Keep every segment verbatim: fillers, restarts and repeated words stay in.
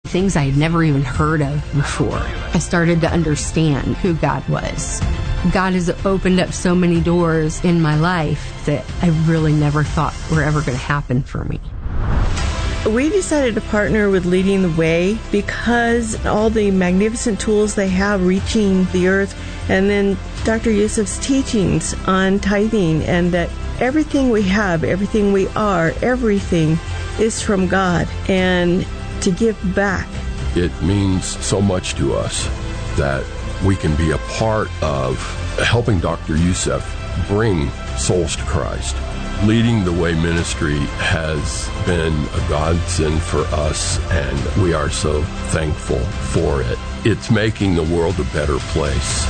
things I had never even heard of before. I started to understand who God was. God has opened up so many doors in my life that I really never thought were ever going to happen for me. We decided to partner with Leading the Way because all the magnificent tools they have reaching the earth, and then Doctor Youssef's teachings on tithing, and that everything we have, everything we are, everything is from God, and to give back. It means so much to us that we can be a part of helping Doctor Youssef bring souls to Christ. Leading the Way ministry has been a godsend for us, and we are so thankful for it. It's making the world a better place.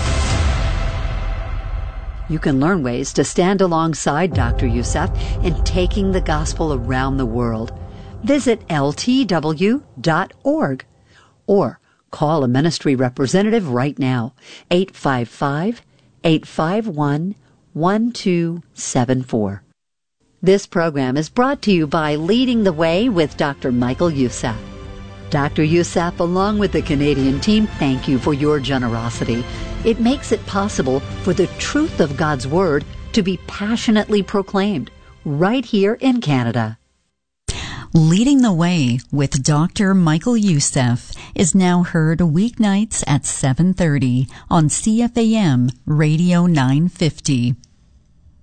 You can learn ways to stand alongside Doctor Youssef in taking the gospel around the world. Visit L T W dot org or call a ministry representative right now, eight five five, eight five one, one two seven four. This program is brought to you by Leading the Way with Doctor Michael Youssef. Doctor Youssef, along with the Canadian team, thank you for your generosity. It makes it possible for the truth of God's Word to be passionately proclaimed right here in Canada. Leading the Way with Doctor Michael Youssef is now heard weeknights at seven thirty on C F A M Radio nine fifty.